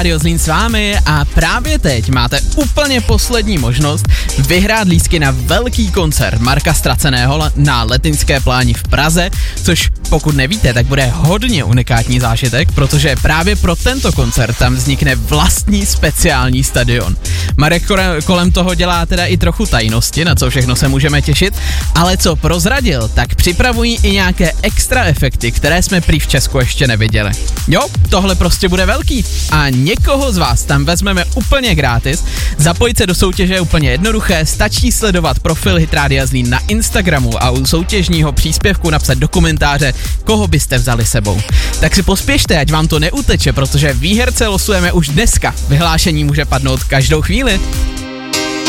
Rádio Zlín s vámi a právě teď máte úplně poslední možnost vyhrát lístky na velký koncert Marka Ztraceného na Letňské pláni v Praze, což pokud nevíte, tak bude hodně unikátní zážitek, protože právě pro tento koncert tam vznikne vlastní speciální stadion. Marek kolem toho dělá teda i trochu tajnosti, na co všechno se můžeme těšit, ale co prozradil, tak připravují i nějaké extra efekty, které jsme prý v Česku ještě neviděli. Jo, tohle prostě bude velký a někoho z vás tam vezmeme úplně gratis. Zapojit se do soutěže je úplně jednoduché, stačí sledovat profil Hit Rádia Zlín na Instagramu a u soutěžního příspěvku napsat do komentáře, koho byste vzali sebou. Tak si pospěšte, ať vám to neuteče, protože výherce losujeme už dneska. Vyhlášení může padnout každou chvíli.